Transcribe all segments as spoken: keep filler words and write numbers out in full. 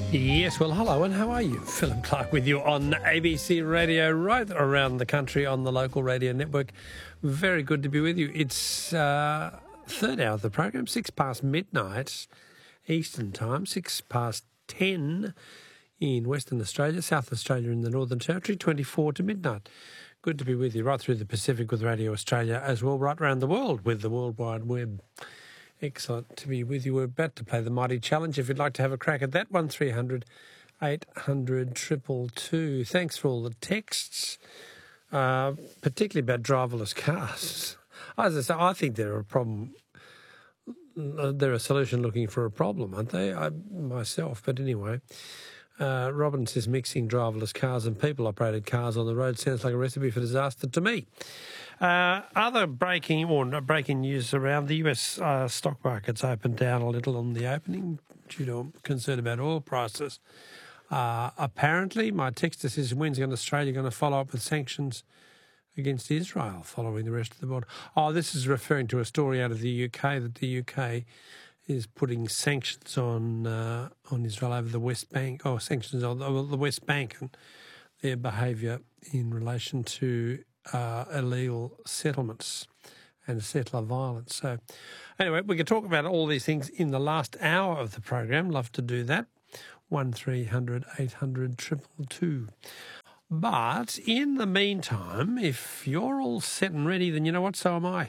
Yes, well, hello, and how are you? Philip Clark with you on A B C Radio, right around the country on the local radio network. Very good to be with you. It's uh, third hour of the program, six past midnight Eastern Time, six past ten in Western Australia, South Australia in the Northern Territory, twenty-four to midnight. Good to be with you right through the Pacific with Radio Australia as well, right around the world with the World Wide Web. Excellent to be with you. We're about to play the Mighty Challenge. If you'd like to have a crack at that, one three hundred eight hundred two two two. Thanks for all the texts, uh, particularly about driverless cars. As I say, I think they're a problem. They're a solution looking for a problem, aren't they? I myself, but anyway. Uh, Robin says mixing driverless cars and people-operated cars on the road sounds like a recipe for disaster to me. Uh, other breaking or not breaking news around the U S uh, stock markets opened down a little on the opening due to concern about oil prices. Uh, apparently, my texter says, when's Australia going to follow up with sanctions against Israel following the rest of the world? Oh, this is referring to a story out of the U K that the U K is putting sanctions on uh, on Israel over the West Bank, or sanctions on the, the West Bank and their behaviour in relation to uh, illegal settlements and settler violence. So anyway, we can talk about all these things in the last hour of the program. Love to do that. one three hundred eight hundred two two two. But in the meantime, if you're all set and ready, then you know what, so am I.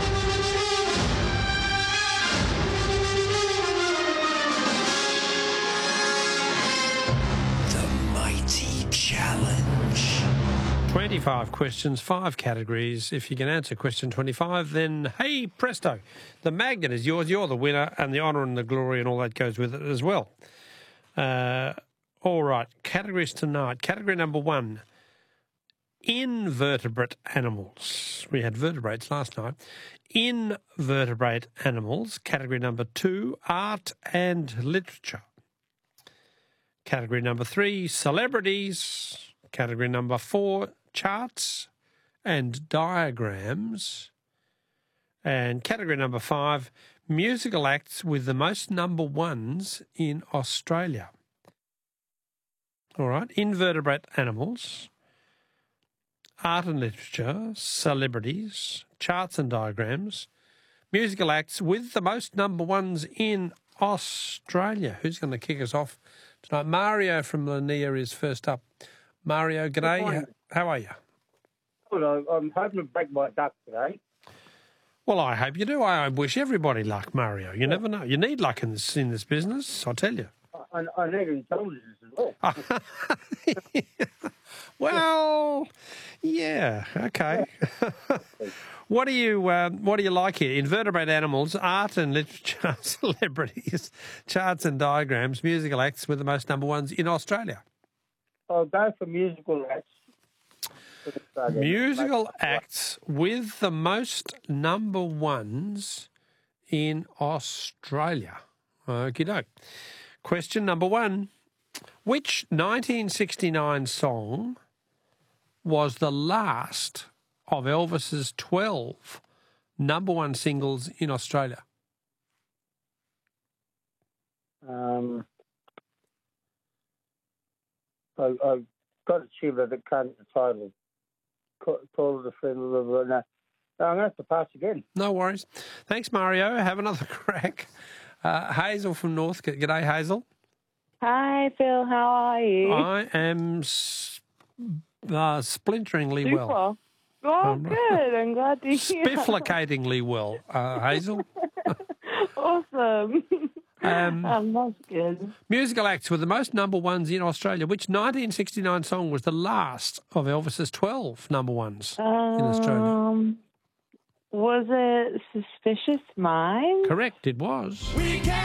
Challenge. twenty-five questions, five categories. If you can answer question twenty-five, then hey, presto, the magnet is yours. You're the winner, and the honour and the glory and all that goes with it as well. Uh, all right, categories tonight. Category number one, invertebrate animals. We had vertebrates last night. Invertebrate animals. Category number two, art and literature. Category number three, celebrities. Category number four, charts and diagrams. And category number five, musical acts with the most number ones in Australia. All right, invertebrate animals, art and literature, celebrities, charts and diagrams, musical acts with the most number ones in Australia. Who's going to kick us off tonight? Mario from Lanier is first up. Mario, g'day. How are you? Well, I'm hoping to break my duck today. Well, I hope you do. I wish everybody luck, Mario. You yeah. never know. You need luck in this in this business, I tell you. I, I need intelligence as well. Well, yeah, okay. What do you um, What do you like here? Invertebrate animals, art and literature, celebrities, charts and diagrams, musical acts with the most number ones in Australia. I'll go for musical acts. Musical acts with the most number ones in Australia. Okie doke. Question number one. Which nineteen sixty-nine song was the last of Elvis's twelve number one singles in Australia? Um, I, I've got a shiver that can't the title. Call it a friend of the no. I'm going to have to pass again. No worries. Thanks, Mario. Have another crack. Uh, Hazel from North. G'day, Hazel. Hi, Phil. How are you? I am s- uh, splinteringly Super. well. Oh, um, good. I'm glad to hear. Spifflicatingly well, uh, Hazel. Awesome. Um, um, that's good. Musical acts with the most number ones in Australia. Which nineteen sixty-nine song was the last of Elvis's twelve number ones um, in Australia? Was it Suspicious Minds? Correct, it was. We can